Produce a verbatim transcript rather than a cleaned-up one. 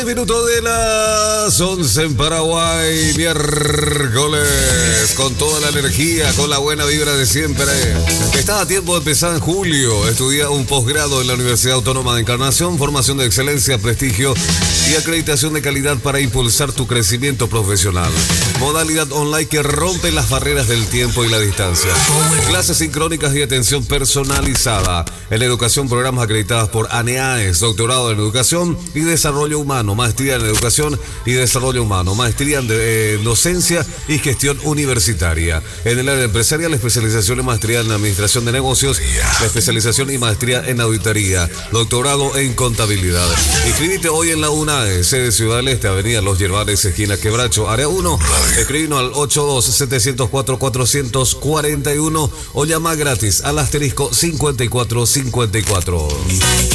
Minuto de las once en Paraguay, miércoles, con toda la energía, con la buena vibra de siempre. Estás a tiempo de empezar en julio. Estudia un posgrado en la Universidad Autónoma de Encarnación, formación de excelencia, prestigio y acreditación de calidad para impulsar tu crecimiento profesional. Modalidad online que rompe las barreras del tiempo y la distancia. Clases sincrónicas y atención personalizada. En educación, programas acreditados por ANEAES, doctorado en educación y desarrollo humano, maestría en educación y desarrollo humano, maestría en de, eh, docencia y gestión universitaria. En el área empresarial, especialización en maestría en administración de negocios, especialización y maestría en auditoría, doctorado en contabilidad. Inscríbete hoy en la UNAE, sede Ciudad del Este, Avenida Los Yerbales, esquina Quebracho, área uno. Escribinos al ocho dos siete cero cuatro cuatro cuatro uno o llama gratis al asterisco cincuenta y cuatro cincuenta y cuatro.